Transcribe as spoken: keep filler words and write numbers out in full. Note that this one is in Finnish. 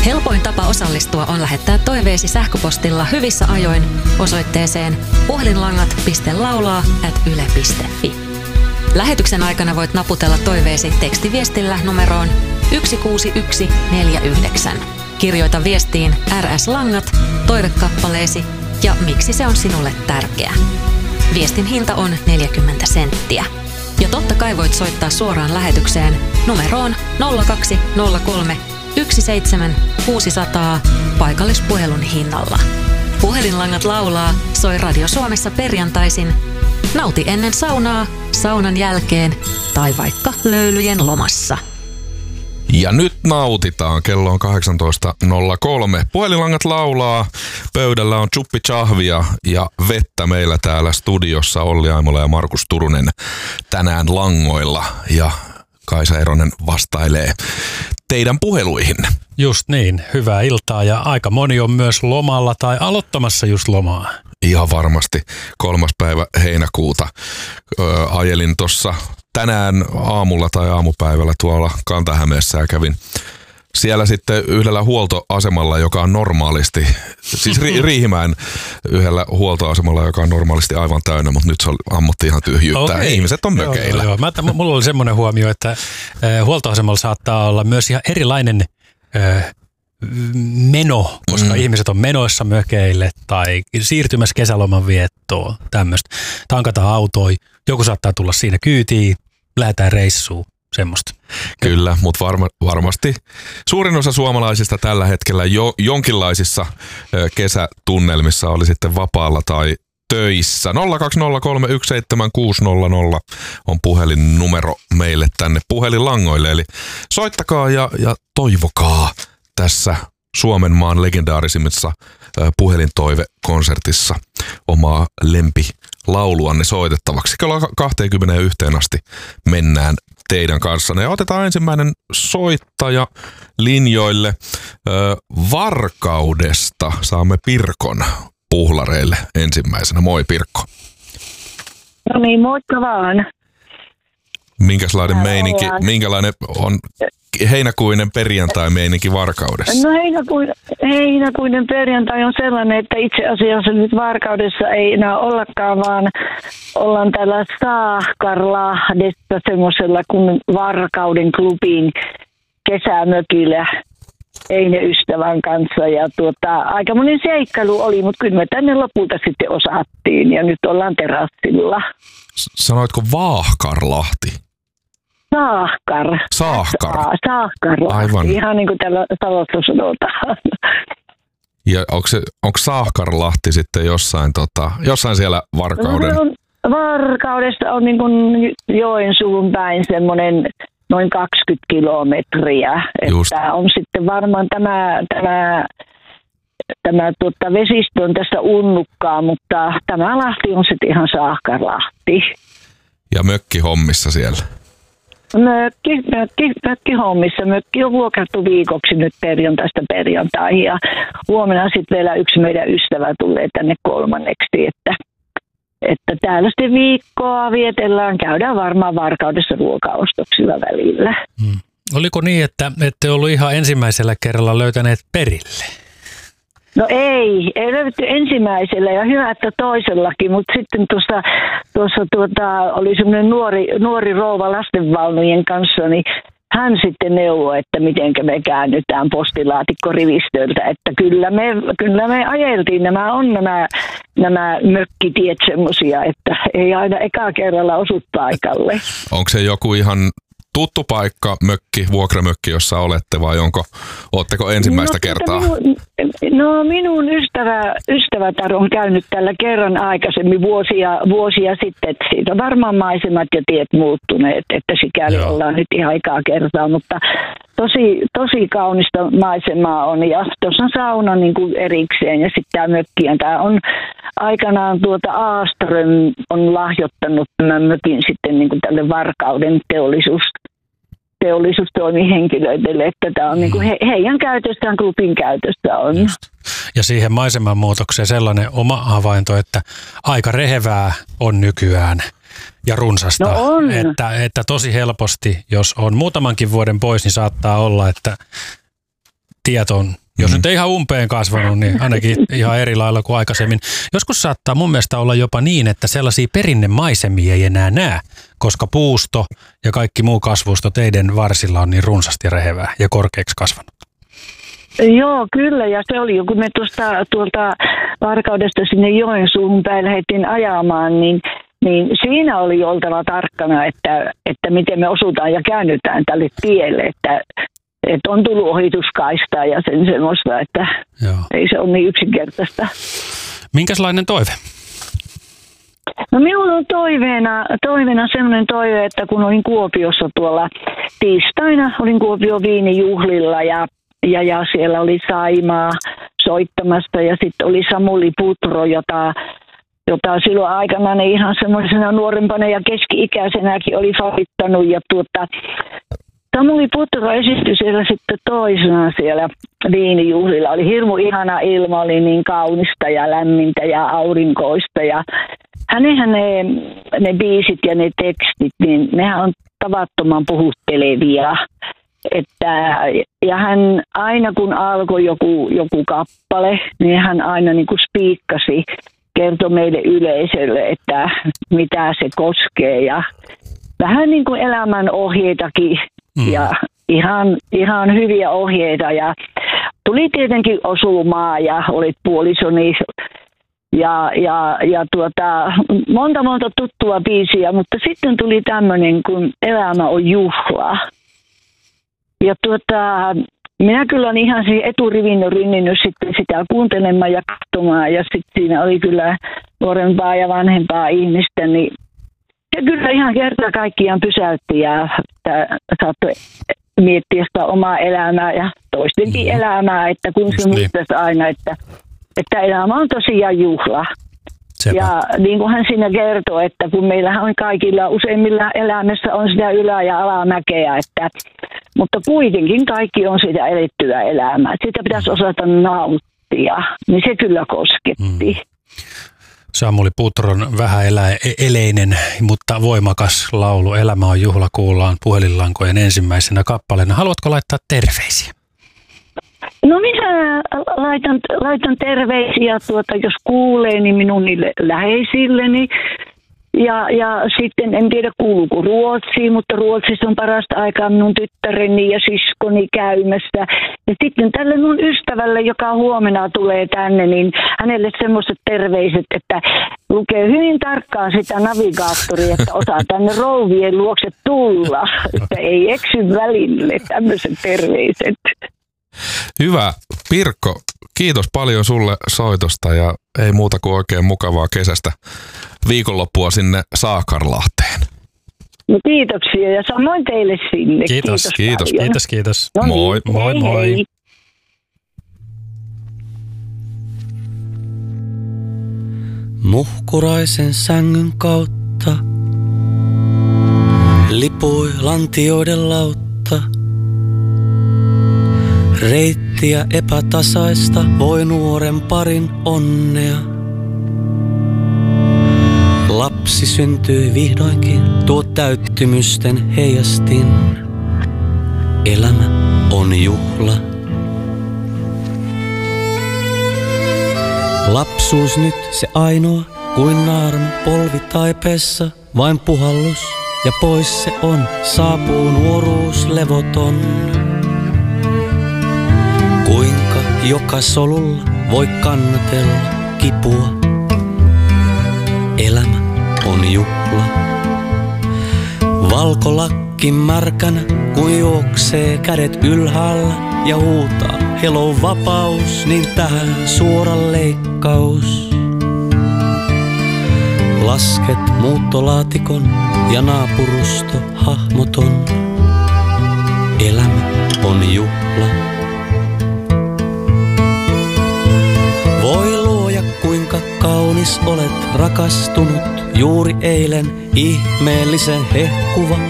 Helpoin tapa osallistua on lähettää toiveesi sähköpostilla hyvissä ajoin osoitteeseen puhelinlangat piste laulaa ät yle piste fi. Lähetyksen aikana voit naputella toiveesi tekstiviestillä numeroon yksi kuusi yksi neljä yhdeksän. Kirjoita viestiin R S-langat, toivekappaleesi ja miksi se on sinulle tärkeä. Viestin hinta on neljäkymmentä senttiä. Ja totta kai voit soittaa suoraan lähetykseen numeroon nolla kaksi nolla kolme yksi seitsemän kuusi nolla nolla paikallispuhelun hinnalla. Puhelinlangat laulaa soi Radio Suomessa perjantaisin. Nauti ennen saunaa, saunan jälkeen tai vaikka löylyjen lomassa. Ja nyt nautitaan. Kello on kahdeksantoista nolla kolme. Puhelinlangat laulaa. Pöydällä on chuppi chahvia ja vettä meillä täällä studiossa. Olli Aimola ja Markus Turunen tänään langoilla. Ja Kaisa Eronen vastailee teidän puheluihinne. Just niin. Hyvää iltaa ja aika moni on myös lomalla tai aloittamassa just lomaa. Ihan varmasti. Kolmas päivä heinäkuuta. Ö, ajelin tuossa tänään aamulla tai aamupäivällä tuolla Kanta-Hämeessä ja kävin siellä sitten yhdellä huoltoasemalla, joka on normaalisti, siis ri- Riihimäen yhdellä huoltoasemalla, joka on normaalisti aivan täynnä, mutta nyt se ammotti ihan tyhjyyttä. Okay. Ihmiset on mökeillä. Joo, joo. Mä, mulla oli semmoinen huomio, että äh, huoltoasemalla saattaa olla myös ihan erilainen äh, meno, koska mm. ihmiset on menoissa mökeille tai siirtymässä kesäloman viettoon, tämmöistä. Tankataan autoja, joku saattaa tulla siinä kyytiin, lähdetään reissuun, semmoista. Kyllä, mutta varma, varmasti suurin osa suomalaisista tällä hetkellä jo jonkinlaisissa ö, kesätunnelmissa oli sitten vapaalla tai töissä. nolla kaksi nolla kolme yksi seitsemän kuusi nolla nolla on puhelinnumero meille tänne puhelinlangoille, eli soittakaa ja, ja toivokaa tässä Suomen maan legendaarisimmissa puhelintoivekonsertissa omaa lempilauluanne soitettavaksi. Kello kaksikymmentäyksi asti mennään teidän kanssanne. Ja otetaan ensimmäinen soittaja linjoille. Varkaudesta saamme Pirkon puhlareille ensimmäisenä. Moi Pirkko. No niin, moikka vaan. Minkälainen meininki, minkälainen on heinäkuinen perjantai-meininki Varkaudessa? No heinäkuinen, heinäkuinen perjantai on sellainen, että itse asiassa nyt Varkaudessa ei enää ollakaan, vaan ollaan täällä Saahkarlahdessa semmoisella kuin Varkauden klubin kesämökillä Eine-ystävän kanssa. Ja tuota, aika monen seikkailu oli, mutta kyllä me tänne lopulta sitten osattiin ja nyt ollaan terassilla. Sanoitko Vaahkarlahti? Saahkar. Saahkar. Saahkarlahti. Aivan. Ihan niin kuin täällä Salossa sanotaan. Ja onko, se, onko Saahkarlahti sitten jossain, tota, jossain siellä Varkauden? No, Varkaudesta on niin kuin Joensuun päin semmoinen noin kaksikymmentä kilometriä. Että on sitten varmaan tämä, tämä, tämä tuota, vesistö on tässä Unnukkaa, mutta tämä lahti on sitten ihan Saahkarlahti. Ja mökkihommissa siellä? Mökki, mökki, mökki hommissa. Mökki on vuokrattu viikoksi nyt perjantaista perjantaihin ja huomenna sitten vielä yksi meidän ystävä tulee tänne kolmanneksi, että, että täällä sitten viikkoa vietellään, käydään varmaan Varkaudessa ruokaostoksilla välillä. Hmm. Oliko niin, että ette ollut ihan ensimmäisellä kerralla löytäneet perille? No ei, ei löydetty ensimmäisellä ja hyvä, että toisellakin, mutta sitten tuossa, tuossa tuota, oli semmoinen nuori, nuori rouva lastenvaunujen kanssa, niin hän sitten neuvoi, että miten me käännytään postilaatikkorivistöiltä, että kyllä me, kyllä me ajeltiin, nämä on nämä, nämä mökkitiet semmoisia, että ei aina eka kerralla osu paikalle. Onko se joku ihan tuttu paikka, mökki, vuokramökki, jossa olette vai onko, ootteko ensimmäistä no, kertaa? Minun, no minun ystävä, ystävätär on käynyt tällä kerran aikaisemmin vuosia, vuosia sitten, että siitä on varmaan maisemat ja tiet muuttuneet, että sikäli Joo. ollaan nyt ihan aikaa kertaa, mutta tosi, tosi kaunista maisemaa on ja tuossa on sauna niin kuin erikseen ja sitten tämä mökki, ja tämä on aikanaan tuota Aaström on lahjoittanut tämän mökin sitten niin kuin tälle Varkauden teollisuus teollisuustoimihenkilöille, että tämä on niin kuin he, heidän käytöstään, klubin käytössä on. Just. Ja siihen maiseman muutokseen sellainen oma havainto, että aika rehevää on nykyään ja runsasta, no on. Että, että tosi helposti, jos on muutamankin vuoden pois, niin saattaa olla, että tieto on, jos nyt ei ihan umpeen kasvanut, niin ainakin ihan eri lailla kuin aikaisemmin. Joskus saattaa mun mielestä olla jopa niin, että sellaisia perinnemaisemia ei enää näe, koska puusto ja kaikki muu kasvusto teidän varsilla on niin runsasti rehevää ja korkeaksi kasvanut. Joo, kyllä. Ja se oli jo, kun me tuosta, tuolta Varkaudesta sinne Joensuuhun päin lähdettiin ajamaan, niin, niin siinä oli oltava tarkkana, että, että miten me osutaan ja käännytään tälle tielle, että, että on tullut ohituskaistaa ja sen semmoista, että Joo. ei se ole niin yksinkertaista. Minkälainen toive? No minulla on toiveena, toiveena sellainen toive, että kun olin Kuopiossa tuolla tiistaina, olin Kuopion viinijuhlilla ja Ja, ja siellä oli Saimaa soittamassa ja sitten oli Samuli Putro, jota, jota silloin aikanaan ihan semmoisena nuorempana ja keski-ikäisenäkin oli favittanut. Ja tuota, Samuli Putro esityi siellä sitten toisena siellä viinijuhlilla. Oli hirmu ihana ilma, oli niin kaunista ja lämmintä ja aurinkoista. Ja hänenhän ne, ne biisit ja ne tekstit, niin nehän on tavattoman puhuttelevia. Että, ja hän aina kun alkoi joku, joku kappale, niin hän aina niin kuin spiikkasi, kertoi meille yleisölle, että mitä se koskee. Ja vähän niin kuin elämän ohjeitakin mm. ja ihan, ihan hyviä ohjeita. Ja tuli tietenkin osumaa ja olit puolisoni ja, ja, ja tuota, monta monta tuttua biisiä, mutta sitten tuli tämmöinen, kun elämä on juhla. Ja tuota, minä kyllä olen ihan siihen eturivin rinninnyt sitten sitä kuuntelemaan ja katsomaan. Ja sitten siinä oli kyllä nuorempaa ja vanhempaa ihmistä. Niin se kyllä ihan kerta kaikkiaan pysäytti ja saattoi miettiä sitä omaa elämää ja toistenkin mm. elämää. Että kun se muistaisi aina, että, että elämä on tosiaan juhla. Sepä. Ja niin kuin hän siinä kertoo, että kun meillähän on kaikilla useimmilla elämässä on sitä ylä- ja alamäkeä, että, mutta kuitenkin kaikki on sitä elettyä elämää. Sitä pitäisi osata nauttia, niin se kyllä kosketti. Mm. Samuli Putron vähäeleinen, mutta voimakas laulu Elämä on juhla kuullaan puhelinlankojen ensimmäisenä kappaleena. Haluatko laittaa terveisiä? No minä laitan, laitan terveisiä, tuota, jos kuulee, niin minun niille läheisilleni. Ja, ja sitten en tiedä kuuluuko Ruotsiin, mutta Ruotsissa on parasta aikaa minun tyttäreni ja siskoni käymässä. Ja sitten tälle mun ystävälle, joka huomenna tulee tänne, niin hänelle semmoiset terveiset, että lukee hyvin tarkkaan sitä navigaattoria, että osaa tänne rouvien luokse tulla. Että ei eksy välille, tämmöiset terveiset. Hyvä. Pirkko, kiitos paljon sulle soitosta ja ei muuta kuin oikein mukavaa kesästä viikonloppua sinne Saakarlahteen. No kiitoksia ja samoin teille sinne. Kiitos, kiitos, kiitos, kiitos, kiitos. No niin, moi, moi, hei, moi. Hei. Muhkuraisen sängyn kautta lipui lantioiden lautta. Reittiä epätasaista voi nuoren parin onnea. Lapsi syntyi vihdoinkin, tuo täyttymysten heijastin. Elämä on juhla. Lapsuus nyt se ainoa, kuin naarmu polvi taipeessa, vain puhallus ja pois se on, saapuu nuoruus levoton. Kuinka joka solulla voi kannatella kipua. Elämä on juhla. Valkolakki märkänä, kun juoksee kädet ylhäällä ja huutaa hello vapaus, niin tähän suora leikkaus. Lasket muuttolaatikon ja naapurusto hahmoton. Elämä on juhla. Voi luoja, kuinka kaunis olet rakastunut juuri eilen, ihmeellisen hehkuva.